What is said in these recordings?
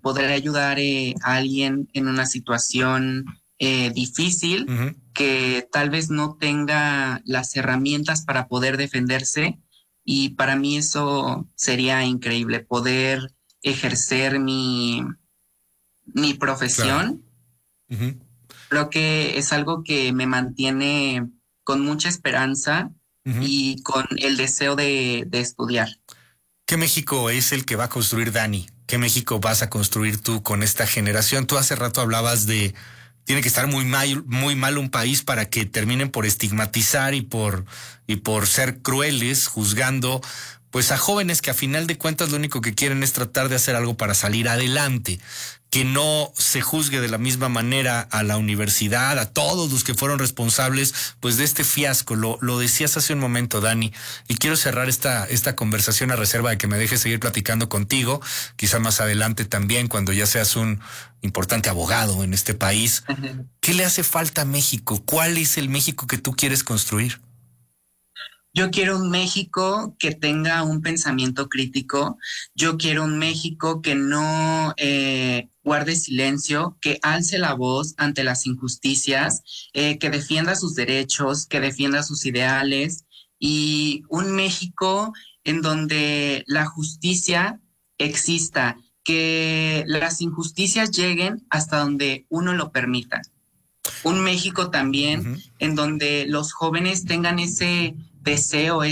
poder ayudar a alguien en una situación difícil, Ujú. que tal vez no tenga las herramientas para poder defenderse. Y para mí eso sería increíble, poder ejercer mi Claro. profesión. Ujú. Creo que es algo que me mantiene con mucha esperanza Ujú. y con el deseo de estudiar. ¿Qué México es el que va a construir Dani? ¿Qué México vas a construir tú con esta generación? Tú hace rato hablabas de tiene que estar muy mal un país para que terminen por estigmatizar y por ser crueles, juzgando pues a jóvenes que a final de cuentas lo único que quieren es tratar de hacer algo para salir adelante. Que no se juzgue de la misma manera a la universidad, a todos los que fueron responsables, pues de este fiasco. Lo decías hace un momento, Dani, y quiero cerrar esta conversación a reserva de que me dejes seguir platicando contigo, quizá más adelante también, cuando ya seas un importante abogado en este país. ¿Qué le hace falta a México? ¿Cuál es el México que tú quieres construir? Yo quiero un México que tenga un pensamiento crítico. Yo quiero un México que no guarde silencio, que alce la voz ante las injusticias, que defienda sus derechos, que defienda sus ideales, y un México en donde la justicia exista, que las injusticias lleguen hasta donde uno lo permita. Un México también Ujú. en donde los jóvenes tengan ese deseo,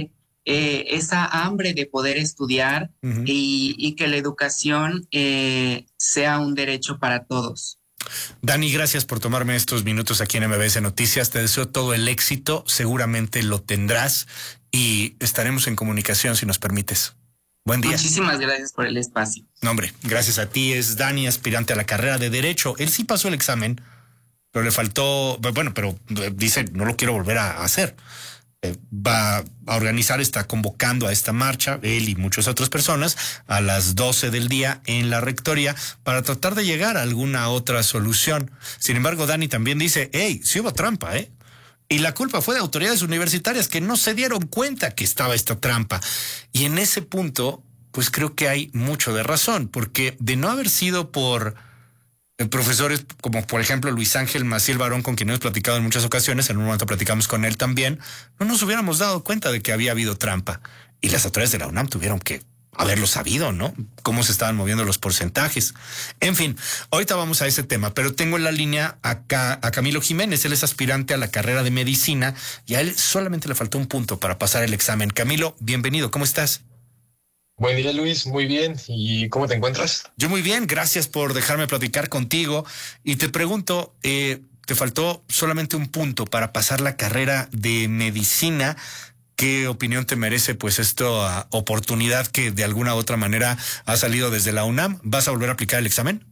esa hambre de poder estudiar, Ujú. y que la educación sea un derecho para todos. Dani, gracias por tomarme estos minutos aquí en MBS Noticias. Te deseo todo el éxito, seguramente lo tendrás y estaremos en comunicación si nos permites. Buen día. Muchísimas gracias por el espacio. No, hombre, gracias a ti. Es Dani, aspirante a la carrera de Derecho. Él sí pasó el examen, pero le faltó, bueno, pero dice, no lo quiero volver a hacer. Va a organizar, está convocando a esta marcha, él y muchas otras personas, a las 12 del día en la rectoría para tratar de llegar a alguna otra solución. Sin embargo, Dani también dice, hey, sí hubo trampa, ¿eh? Y la culpa fue de autoridades universitarias que no se dieron cuenta que estaba esta trampa. Y en ese punto, pues creo que hay mucho de razón, porque de no haber sido por profesores como por ejemplo Luis Ángel Maciel Barón, con quien hemos platicado en muchas ocasiones, en un momento platicamos con él también, no nos hubiéramos dado cuenta de que había habido trampa. Y las autoridades de la UNAM tuvieron que haberlo sabido, ¿no? Cómo se estaban moviendo los porcentajes. En fin, ahorita vamos a ese tema, pero tengo en la línea acá a Camilo Jiménez. Él es aspirante a la carrera de medicina y a él solamente le faltó un punto para pasar el examen. Camilo, bienvenido, ¿cómo estás? Buen día, Luis. Muy bien. ¿Y cómo te encuentras? Yo muy bien, gracias por dejarme platicar contigo. Y te pregunto, te faltó solamente un punto para pasar la carrera de medicina. ¿Qué opinión te merece pues esta oportunidad que de alguna u otra manera ha salido desde la UNAM? ¿Vas a volver a aplicar el examen?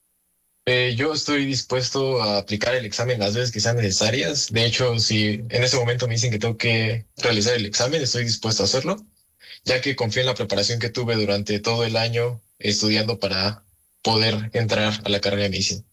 Yo estoy dispuesto a aplicar el examen las veces que sean necesarias. De hecho, si en ese momento me dicen que tengo que realizar el examen, estoy dispuesto a hacerlo, ya que confío en la preparación que tuve durante todo el año estudiando para poder entrar a la carrera de medicina.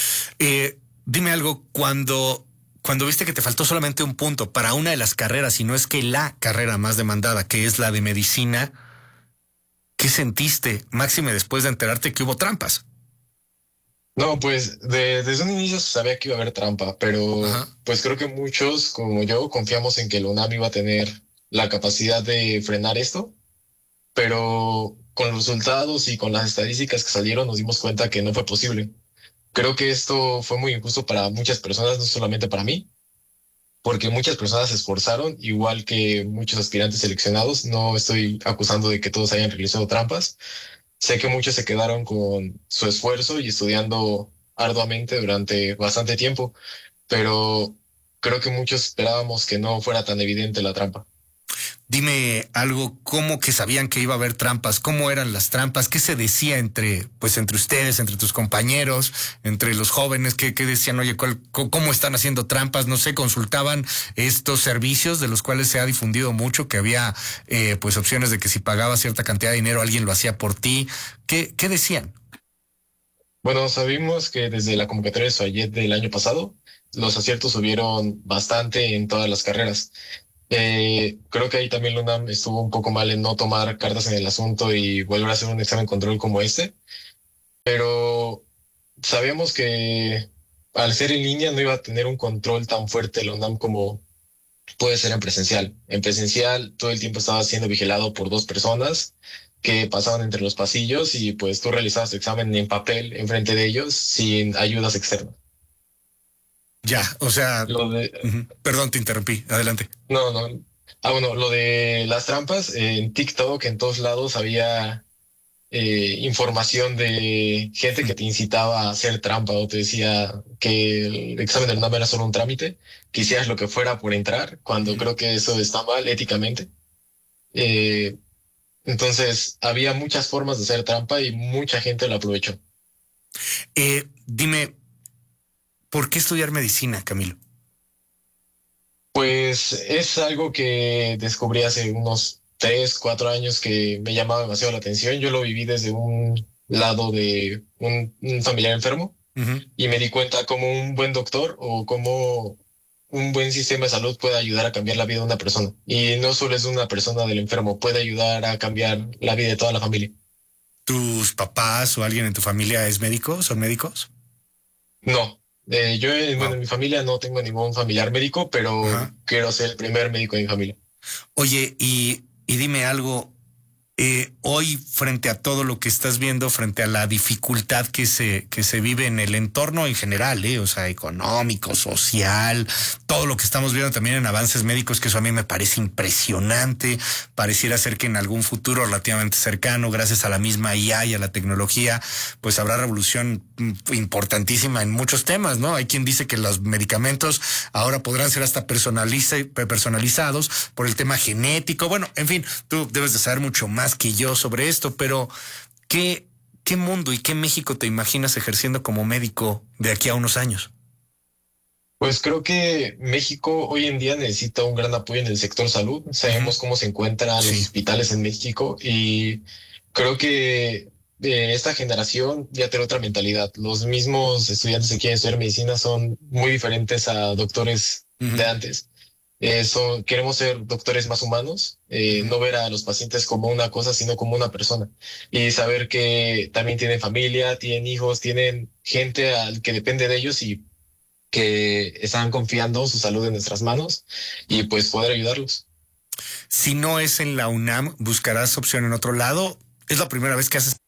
Dime algo, cuando viste que te faltó solamente un punto para una de las carreras, y no es que la carrera más demandada, que es la de medicina, ¿qué sentiste, máxime después de enterarte que hubo trampas? No, pues desde un inicio sabía que iba a haber trampa, pero Ajá. pues creo que muchos, como yo, confiamos en que la UNAM iba a tener la capacidad de frenar esto, pero con los resultados y con las estadísticas que salieron nos dimos cuenta que no fue posible. Creo que esto fue muy injusto para muchas personas, no solamente para mí, porque muchas personas se esforzaron, igual que muchos aspirantes seleccionados. No estoy acusando de que todos hayan realizado trampas. Sé que muchos se quedaron con su esfuerzo y estudiando arduamente durante bastante tiempo, pero creo que muchos esperábamos que no fuera tan evidente la trampa. Dime algo, ¿cómo que sabían que iba a haber trampas? ¿Cómo eran las trampas? ¿Qué se decía pues entre ustedes, entre tus compañeros, entre los jóvenes? ¿Qué decían? Oye, ¿cómo están haciendo trampas? No sé, consultaban estos servicios de los cuales se ha difundido mucho, que había pues opciones de que si pagabas cierta cantidad de dinero alguien lo hacía por ti. ¿Qué decían? Bueno, sabemos que desde la convocatoria de Soayet del año pasado, los aciertos subieron bastante en todas las carreras. Creo que ahí también Luna estuvo un poco mal en no tomar cartas en el asunto y volver a hacer un examen control como este. pero sabíamos que al ser en línea no iba a tener un control tan fuerte de la UNAM como puede ser en presencial. En presencial todo el tiempo estaba siendo vigilado por dos personas que pasaban entre los pasillos y pues tú realizabas tu examen en papel enfrente de ellos sin ayudas externas. Ya, o sea, Lo de, perdón, te interrumpí. Adelante. no, no. Ah, bueno, lo de las trampas, en TikTok, en todos lados había información de gente que te incitaba a hacer trampa o te decía que el examen del UNAM era solo un trámite, que hicieras lo que fuera por entrar, cuando Ujú. creo que eso está mal éticamente. Eh, entonces, había muchas formas de hacer trampa y mucha gente lo aprovechó. Dime, ¿por qué estudiar medicina, Camilo? Pues es algo que descubrí hace unos 3, 4 años que me llamaba demasiado la atención. Yo lo viví desde un lado de un familiar enfermo Ujú. y me di cuenta cómo un buen doctor o cómo un buen sistema de salud puede ayudar a cambiar la vida de una persona. Y no solo es de una persona del enfermo, puede ayudar a cambiar la vida de toda la familia. ¿Tus papás o alguien en tu familia es médico? ¿Son médicos? No, yo bueno, Wow. en mi familia no tengo ningún familiar médico, pero Ajá. quiero ser el primer médico de mi familia. Oye, y dime algo. Hoy, frente a todo lo que estás viendo, frente a la dificultad que se vive en el entorno en general, o sea, económico, social, todo lo que estamos viendo también en avances médicos, que eso a mí me parece impresionante. Pareciera ser que en algún futuro relativamente cercano, gracias a la misma IA y a la tecnología, pues habrá revolución importantísima en muchos temas, ¿no? Hay quien dice que los medicamentos ahora podrán ser hasta personalizados por el tema genético. Bueno, en fin, tú debes de saber mucho más que yo sobre esto, pero ¿qué, qué mundo y qué México te imaginas ejerciendo como médico de aquí a unos años? Pues creo que México hoy en día necesita un gran apoyo en el sector salud. Ujú. Sabemos cómo se encuentran los Sí. hospitales en México y creo que esta generación ya tiene otra mentalidad. Los mismos estudiantes que quieren estudiar medicina son muy diferentes a doctores de Ujú. antes. Queremos ser doctores más humanos, Ujú. no ver a los pacientes como una cosa, sino como una persona. Y saber que también tienen familia, tienen hijos, tienen gente al que depende de ellos y que están confiando su salud en nuestras manos y pues poder ayudarlos. Si no es en la UNAM, ¿buscarás opción en otro lado? ¿Es la primera vez que haces